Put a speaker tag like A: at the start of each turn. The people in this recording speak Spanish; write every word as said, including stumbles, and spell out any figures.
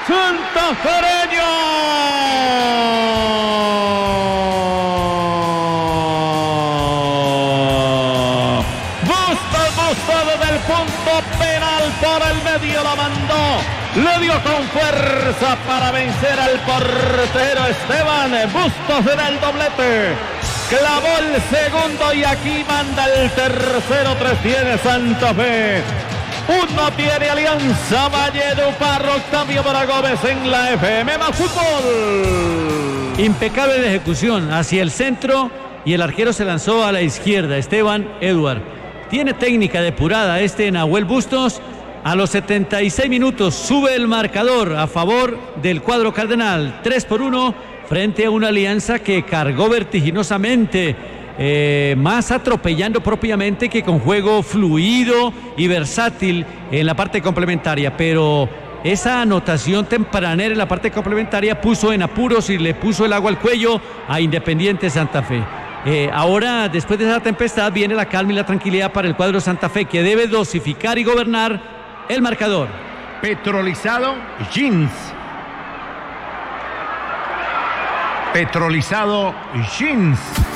A: santafereño. Bustos, Bustos desde el punto penal por el medio la mandó. Le dio con fuerza para vencer al portero Esteban Bustos en el doblete. Clavó el segundo y aquí manda el tercero. Tres tiene Santa Fe. Uno tiene Alianza. Valledupar, Octavio Mora Gómez en la F M más fútbol.
B: Impecable de ejecución hacia el centro y el arquero se lanzó a la izquierda. Esteban Edward. Tiene técnica depurada este Nahuel Bustos. A los setenta y seis minutos sube el marcador a favor del cuadro cardenal. tres por uno frente a una Alianza que cargó vertiginosamente, eh, más atropellando propiamente que con juego fluido y versátil en la parte complementaria. Pero esa anotación tempranera en la parte complementaria puso en apuros y le puso el agua al cuello a Independiente Santa Fe. Eh, ahora, después de esa tempestad, viene la calma y la tranquilidad para el cuadro Santa Fe, que debe dosificar y gobernar el marcador.
C: Petrolizado Jeans. Petrolizado Jeans.